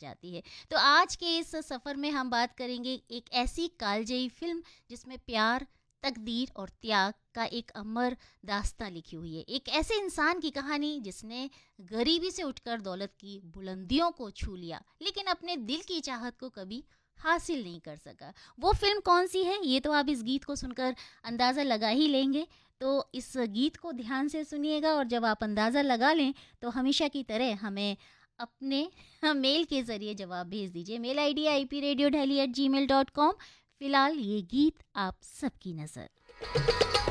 जाती है। तो आज के इस सफ़र में हम बात करेंगे एक ऐसी कालजयी फ़िल्म जिसमें प्यार, तकदीर और त्याग का एक अमर दास्तां लिखी हुई है। एक ऐसे इंसान की कहानी जिसने गरीबी से उठकर दौलत की बुलंदियों को छू लिया, लेकिन अपने दिल की चाहत को कभी हासिल नहीं कर सका। वो फिल्म कौन सी है, ये तो आप इस गीत को सुनकर अंदाज़ा लगा ही लेंगे। तो इस गीत को ध्यान से सुनिएगा और जब आप अंदाज़ा लगा लें तो हमेशा की तरह हमें अपने मेल के ज़रिए जवाब भेज दीजिए। मेल आईडी है ipradio@gmail.com। फ़िलहाल ये गीत आप सबकी नज़र।